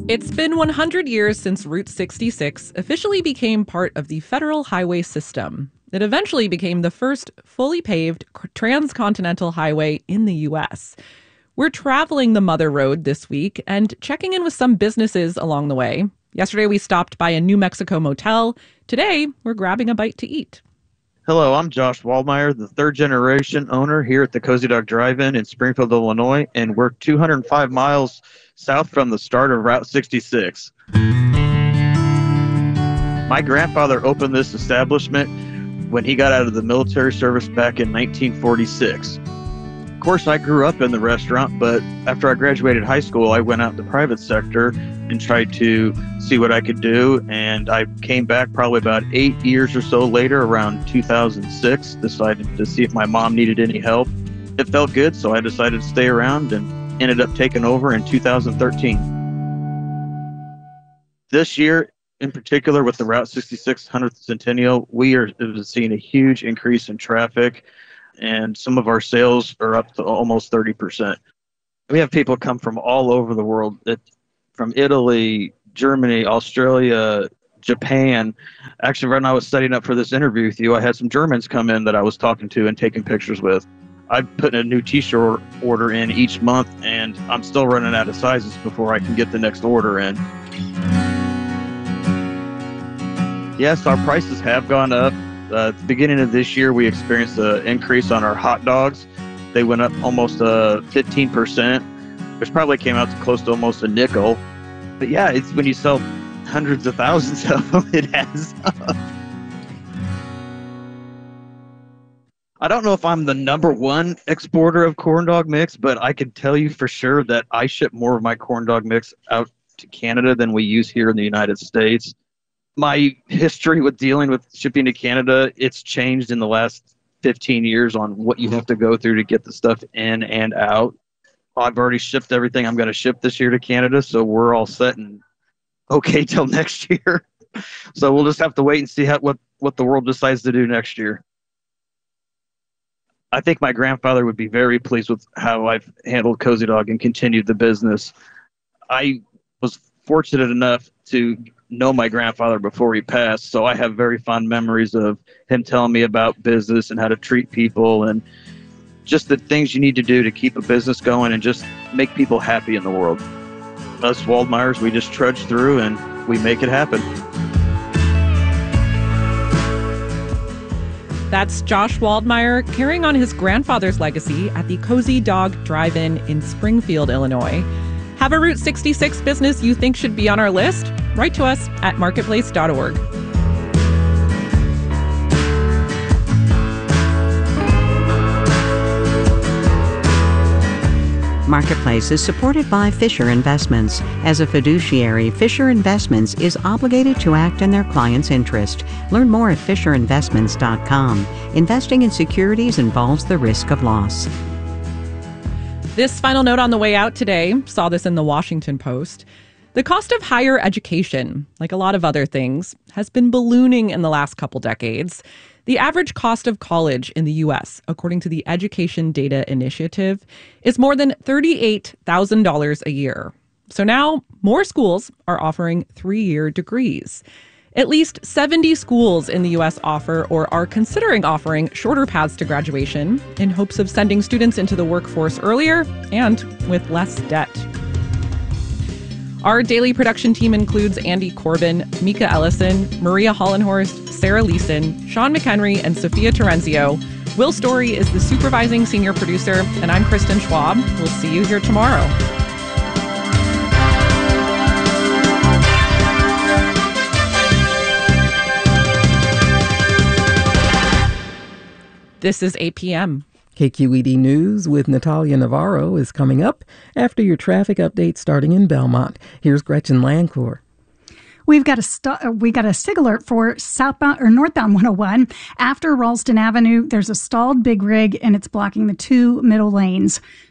It's been 100 years since Route 66 officially became part of the federal highway system. It eventually became the first fully paved transcontinental highway in the U.S. We're traveling the Mother Road this week and checking in with some businesses along the way. Yesterday, we stopped by a New Mexico motel. Today, we're grabbing a bite to eat. Hello, I'm Josh Waldmeyer, the third-generation owner here at the Cozy Dog Drive-In in Springfield, Illinois, and we're 205 miles south from the start of Route 66. My grandfather opened this establishment when he got out of the military service back in 1946. Of course, I grew up in the restaurant, but after I graduated high school, I went out in the private sector and tried to see what I could do. And I came back probably about 8 years or so later, around 2006, decided to see if my mom needed any help. It felt good, so I decided to stay around and ended up taking over in 2013. This year, in particular, with the Route 66 100th Centennial, we are seeing a huge increase in traffic, and some of our sales are up to almost 30%. We have people come from all over the world, from Italy, Germany, Australia, Japan. Actually, when I was setting up for this interview with you, I had some Germans come in that I was talking to and taking pictures with. I'm putting a new t-shirt order in each month, and I'm still running out of sizes before I can get the next order in. Yes, our prices have gone up. At the beginning of this year, we experienced an increase on our hot dogs. They went up almost 15%, which probably came out to close to almost a nickel. But yeah, it's when you sell hundreds of thousands of them, it adds up. I don't know if I'm the number one exporter of corn dog mix, but I can tell you for sure that I ship more of my corn dog mix out to Canada than we use here in the United States. My history with dealing with shipping to Canada, it's changed in the last 15 years on what you have to go through to get the stuff in and out. I've already shipped everything I'm going to ship this year to Canada, so we're all set and okay till next year. So we'll just have to wait and see what the world decides to do next year. I think my grandfather would be very pleased with how I've handled Cozy Dog and continued the business. I was fortunate enough to know my grandfather before he passed, so I have very fond memories of him telling me about business and how to treat people and just the things you need to do to keep a business going and just make people happy in the world. Us Waldmeyers, we just trudge through and we make it happen. That's Josh Waldmeyer carrying on his grandfather's legacy at the Cozy Dog Drive-In in Springfield, Illinois. Have a Route 66 business you think should be on our list? Write to us at marketplace.org. Marketplace is supported by Fisher Investments. As a fiduciary, Fisher Investments is obligated to act in their client's interest. Learn more at fisherinvestments.com. Investing in securities involves the risk of loss. This final note on the way out today, saw this in the Washington Post. The cost of higher education, like a lot of other things, has been ballooning in the last couple decades. The average cost of college in the U.S., according to the Education Data Initiative, is more than $38,000 a year. So now more schools are offering 3-year degrees. At least 70 schools in the U.S. offer or are considering offering shorter paths to graduation in hopes of sending students into the workforce earlier and with less debt. Our daily production team includes Andy Corbin, Mika Ellison, Maria Hollenhorst, Sarah Leeson, Sean McHenry, and Sophia Terenzio. Will Story is the supervising senior producer, and I'm Kristen Schwab. We'll see you here tomorrow. This is 8 p.m. KQED News with Natalia Navarro is coming up after your traffic update starting in Belmont. Here's Gretchen Lancourt. We got a SIG alert for southbound or northbound 101. After Ralston Avenue, there's a stalled big rig and it's blocking the 2 middle lanes.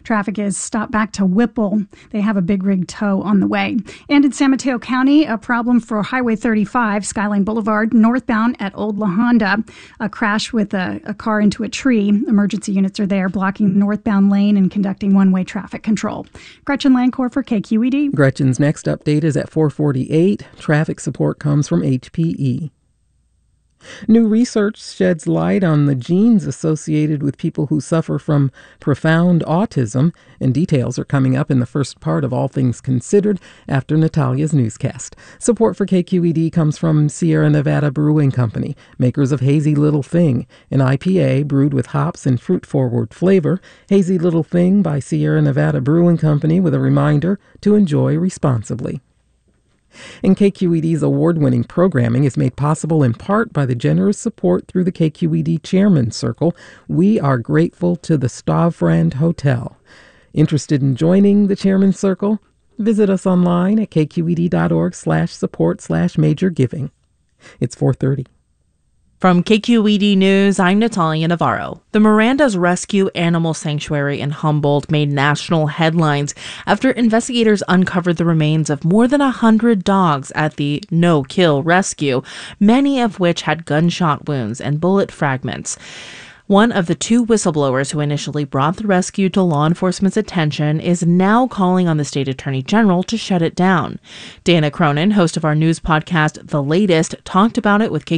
Traffic is stopped back to Whipple. They have a big rig tow on the way. And in San Mateo County, a problem for Highway 35, Skyline Boulevard, northbound at Old La Honda. A crash with a car into a tree. Emergency units are there blocking the northbound lane and conducting one-way traffic control. Gretchen Lancor for KQED. Gretchen's next update is at 4:48. Traffic support comes from HPE. New research sheds light on the genes associated with people who suffer from profound autism, and details are coming up in the first part of All Things Considered after Natalia's newscast. Support for KQED comes from Sierra Nevada Brewing Company, makers of Hazy Little Thing, an IPA brewed with hops and fruit-forward flavor. Hazy Little Thing by Sierra Nevada Brewing Company, with a reminder to enjoy responsibly. And KQED's award-winning programming is made possible in part by the generous support through the KQED Chairman's Circle. We are grateful to the Stavvrand Hotel. Interested in joining the Chairman's Circle? Visit us online at kqed.org/support/major giving. It's 4:30. From KQED News, I'm Natalia Navarro. The Miranda's Rescue Animal Sanctuary in Humboldt made national headlines after investigators uncovered the remains of more than 100 dogs at the no-kill rescue, many of which had gunshot wounds and bullet fragments. One of the two whistleblowers who initially brought the rescue to law enforcement's attention is now calling on the state attorney general to shut it down. Dana Cronin, host of our news podcast, The Latest, talked about it with